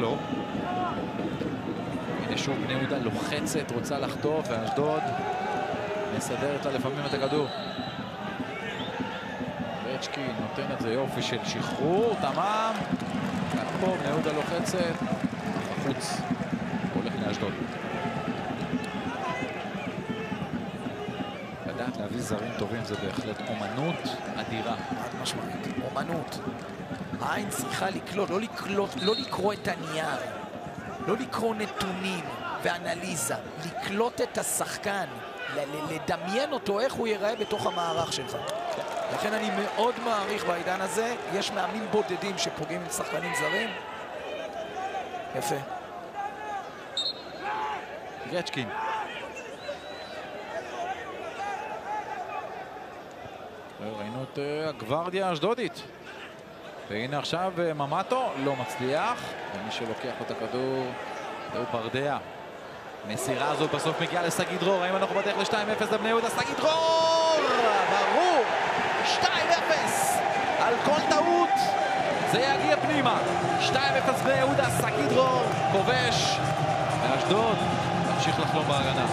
לא. הנה שוב בני יהודה לוחצת, רוצה לחטוף, ואשדוד מסדרת לה לפעמים את הכדור. רצ'קי נותן את זה יופי של שחרור, תמם. כאן פה בני יהודה לוחצת, החוץ הולך לאשדוד. לדעת להביא זרים טובים זה בהחלט אומנות אדירה. עד משמעית, אומנות. העין צריכה לקלוט, לא לקרוא את הנייר, לא לקרוא נתונים ואנליזה, לקלוט את השחקן, לדמיין אותו איך הוא ייראה בתוך המערך שלך. לכן אני מאוד מעריך בעידן הזה, יש מאמנים בודדים שפוגעים עם שחקנים זרים. יפה. רצ'קין. ראינו את הגוורדיה האשדודית. והנה עכשיו ממטו לא מצליח, ומי שלוקח את הכדור זהו ברדע. מסירה הזו בסוף מגיעה לסגי דרור. האם אנחנו בדרך ל-2-0 לבני יהודה? סגי דרור! ברור! 2-0 על כל טעות זה יגיע פנימה. 2-0 בני יהודה, סגי דרור כובש, ואשדוד תמשיך לחלום בהגנה.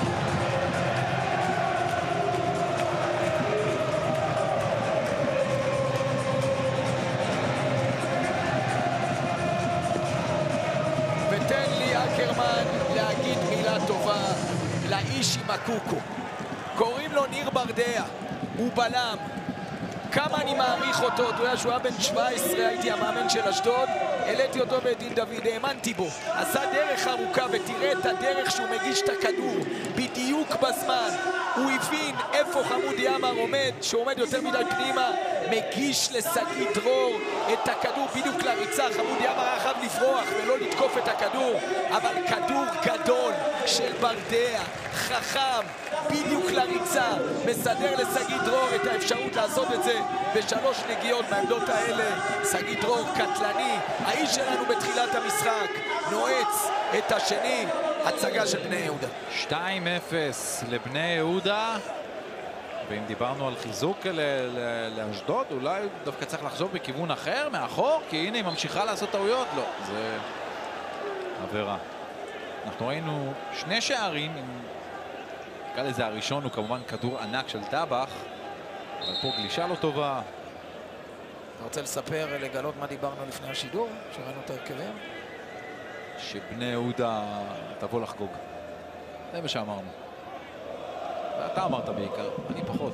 ותן לי אקרמן להגיד מילה טובה לאיש עם הקוקו. קוראים לו ניר ברדע, הוא בלם. כמה אני מעריך אותו, אתה יודע שהוא היה בן 17, הייתי המאמן של אשדוד, העליתי אותו בדין דוד, האמנתי בו, עשה דרך ארוכה, ותראה את הדרך שהוא מגיש את הכדור, בדיוק בזמן, הוא הבין איפה חמודי עמר עומד, שהוא עומד יותר מדי פנימה, מגיש לסגי דרור את הכדור בדיוק לריצה. חמודי עמר היה חייב לברוח ולא לתקוף את הכדור, אבל כדור גדול של ברדע, חכם, בדיוק לריצה, מסדר לסגי דרור את האפשרות לעשות את זה בשלוש נגיעות מהעמדות האלה. סגי דרור קטלני, האיש שלנו בתחילת המשחק, נועץ את השני. הצגה של בני יהודה. 2-0 לבני יהודה. ואם דיברנו על חיזוק לאשדוד, אולי דווקא צריך לחשוב בכיוון אחר, מאחור, כי הנה היא ממשיכה לעשות טעויות. לא, זה עבירה. אנחנו ראינו שני שערים, נקרא לזה הראשון הוא כמובן כדור ענק של טבח, אבל פה גלישה לא טובה. אתה רוצה לספר, לגלות מה דיברנו לפני השידור, שראינו את ההרכבים? שבני יהודה תבוא לחגוג. זה מה שאמרנו. אתה אמרת בעיקר, אני פחות.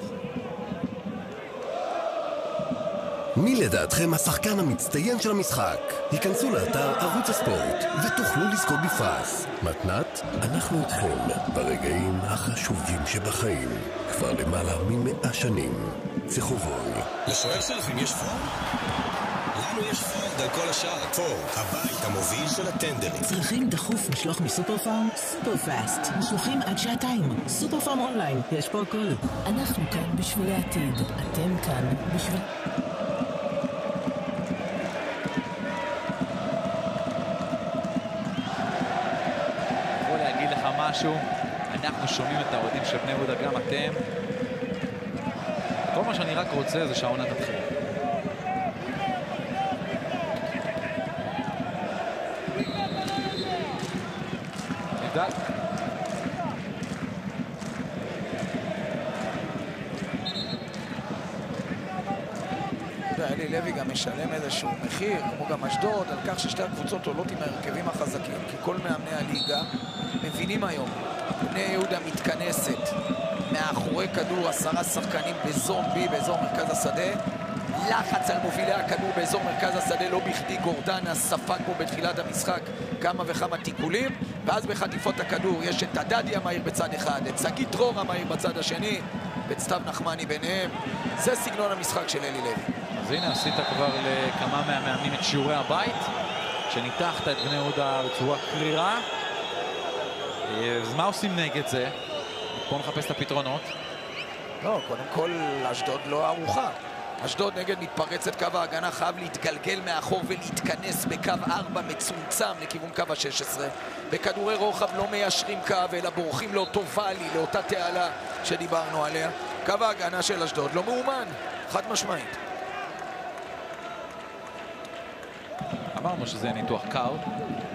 מי לדעתכם השחקן המצטיין של המשחק? היכנסו לאתר ערוץ הספורט ותוכלו לזכות בפרס. מתנת, אנחנו איתכם ברגעים החשובים שבחיים. כבר למעלה מ100 שנים. זיכרון. לשוער שלכם יש פור? לנו יש פורד על כל השאר. פורד, הבית המוביל של הטנדרים. צריכים דחוף משלוח מסופר פארם? סופר פאסט. משלוחים עד 2 שעות. סופר פארם אונליין. יש פה הכל. אנחנו כאן בשביל העתיד. אתם כאן בשביל... בוא להגיד לך משהו. אנחנו שומעים את האוהדים של בני יהודה, גם אתם. כל מה שאני רק רוצה זה שהעונה תתחיל. נבדל. אלי לוי גם משלם איזשהו מחיר, כמו גם אשדוד, על כך ששתי הקבוצות עולות עם ההרכבים החזקים, כי כל מאמני הליגה מבינים היום. בני יהודה מתכנסת מאחורי כדור 10 שחקנים בזומבי, באזור מרכז השדה. לחץ על מובילי הכדור באזור מרכז השדה, לא בכדי גורדנה ספג פה בתחילת המשחק כמה וכמה תיקולים, ואז בחטיפות הכדור יש את הדדי המהיר בצד אחד, את סגי דרור המהיר בצד השני, ואת סתיו נחמני ביניהם. זה סגנון המשחק של אלי לוי. אז הנה עשית כבר לכמה מהמאמנים את שיעורי הבית, שניתחת את בני יהודה בצורה קרירה. אז מה עושים נגד זה? בואו נחפש את הפתרונות. לא, קודם כל אשדוד לא ערוכה. אשדוד נגד מתפרצת, קו ההגנה חייב להתגלגל מאחור ולהתכנס בקו 4 מצומצם לכיוון קו ה-16. בכדורי רוחב לא מיישרים קו, אלא בורחים לאותו ואלי, לאותה תעלה שדיברנו עליה. קו ההגנה של אשדוד לא מאומן, חד משמעית. אמרנו שזה ניתוח קר.